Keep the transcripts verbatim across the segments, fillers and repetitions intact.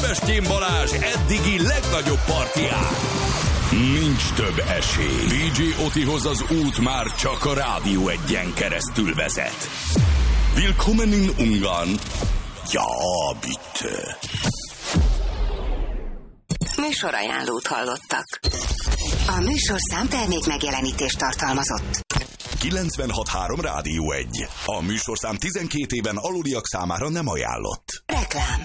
Sebestyén Balázs eddigi legnagyobb partián. Nincs több esély. dé dzsé Otihoz az út már csak a Rádió egyen keresztül vezet. Willkommen in Ungarn. Ja, bitte. Műsorajánlót hallottak. A műsorszám termék megjelenítést tartalmazott. kilencvenhat három Rádió egy. A műsorszám tizenkét éven aluliak számára nem ajánlott. Reklám.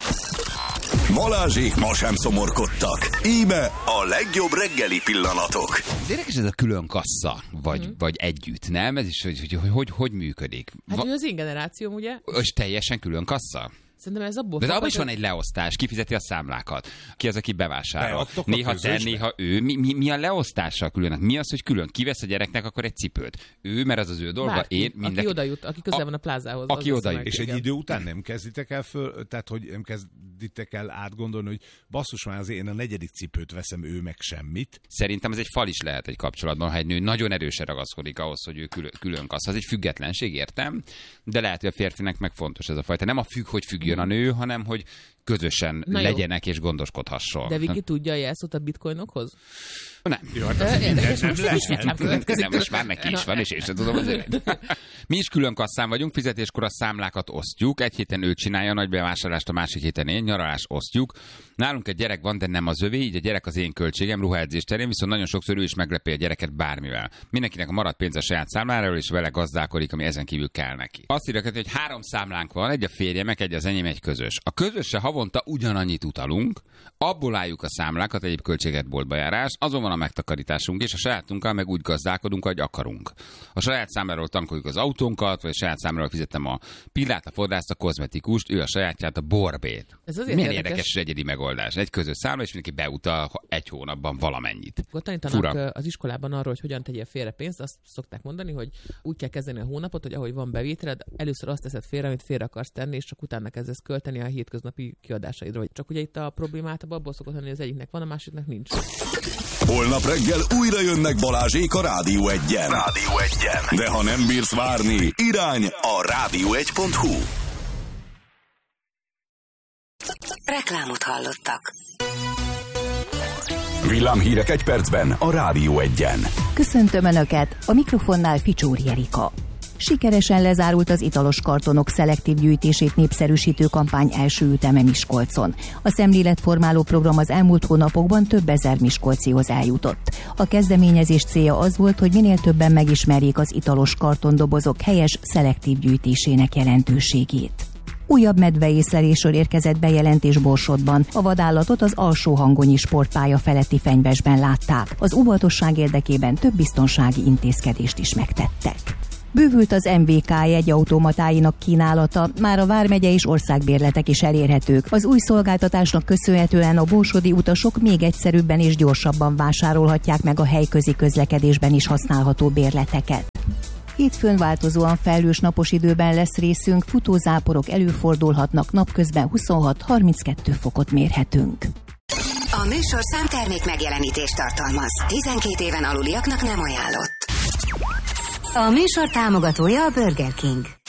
Balázsék ma sem szomorkodtak. Íme a legjobb reggeli pillanatok. Érdekes ez a külön kassa, vagy, mm. vagy együtt, nem? Ez is, hogy hogy, hogy, hogy, hogy működik. Hát Va- az én generációm, ugye? És teljesen külön kassa? Szerintem ez abból... De abban is van egy leosztás, kifizeti a számlákat. Ki az, aki bevásárol? Néha te, néha ő. Mi, mi, mi a leosztással különnek? Mi az, hogy külön? Kivesz a gyereknek akkor egy cipőt? Ő, mert az az ő dolga. Bárki, én, mindenki... aki oda jut, aki közel van a plázához. Aki oda jut. És egy idő után nem kezditek el föl, tehát hogy nem kezditek el átgondolni, hogy basszus már azért én a negyedik cipőt veszem, ő meg semmit. Szerintem ez egy fal is lehet egy kapcsolatban, ha egy nő nagyon erősen ragaszkodik ahhoz, hogy ő külön, külön kassa. Az egy függetlenség, értem, de lehet, hogy a férfinek meg fontos ez a fajta. Nem a függ, hogy függjön a nő, hanem hogy közösen Na legyenek jó. és gondoskodhasson. De Viki tudja a jelszót a bitcoinokhoz? Nem. Jó, hát az érdekes, nem Nem, most már neki is van, és én sem tudom azért. Mi is külön kasszán vagyunk, fizetéskor a számlákat osztjuk. Egy héten ő csinálja a nagy bevásárlást, a másik héten én, nyaralás osztjuk. Nálunk egy gyerek van, de nem az övé, így a gyerek az én költségem, ruhaedzés terén, viszont nagyon sokszor ő is meglepi a gyereket bármivel. Mindenkinek a maradt pénz a saját számláról, és vele gazdálkodik, ami ezen kívül kell neki. Azt írja, hogy három számlánk van, egy a férjemek, egy az enyém, egy közös. A közösre havonta ugyanannyit utalunk, abból álljuk a számlákat, egyéb költséget, boltba járás, azon van a megtakarításunk, és a sajátunkkal meg úgy gazdálkodunk, ahogy akarunk. A saját számláról tankoljuk az autónkat, vagy a saját számláról fizettem a pillát, a fodrászt, a kozmetikust, ő a sajátját, a borbét. Ez azért milyen érdekes, érdekes egyedi megoldás. Egy közös számla, és mindenki beutal egy hónapban valamennyit. Tanítanak Fura. Az iskolában arról, hogy hogyan tegyél félre pénzt, azt szokták mondani, hogy úgy kell kezdeni a hónapot, hogy ahogy van bevételed, először azt teszed félre, amit félre akarsz tenni, és csak utána kezdesz költeni a hétköznapi kiadásaidra. Csak ugye itt a problémát abból szokott lenni, hogy az egyiknek van, a másiknak nincs. Holnap reggel újra jönnek Balázsék a Rádió egyen. Rádió egyen. De ha nem bírsz várni, irány a rádió egy pont hu. Reklámot hallottak. Villámhírek egy percben a Rádió egyen. Köszöntöm Önöket, a mikrofonnál Ficsóri Erika. Sikeresen lezárult az italos kartonok szelektív gyűjtését népszerűsítő kampány első üteme Miskolcon. A szemléletformáló program az elmúlt hónapokban több ezer miskolcihoz eljutott. A kezdeményezés célja az volt, hogy minél többen megismerjék az italos kartondobozok helyes szelektív gyűjtésének jelentőségét. Újabb medveészlelésről érkezett bejelentés Borsodban. A vadállatot az Alsóhangonyi sportpálya feletti fenyvesben látták. Az óvatosság érdekében több biztonsági intézkedést is megtettek. Bővült az em vé ká jegyautomatáinak kínálata, már a vármegye és országbérletek is elérhetők. Az új szolgáltatásnak köszönhetően a borsodi utasok még egyszerűbben és gyorsabban vásárolhatják meg a helyközi közlekedésben is használható bérleteket. Hétfőn változóan felhős napos időben lesz részünk, futózáporok előfordulhatnak, napközben huszonhat-harminckettő fokot mérhetünk. A műsorszám termék megjelenítést tartalmaz. tizenkét éven aluliaknak nem ajánlott. A műsor támogatója a Burger King.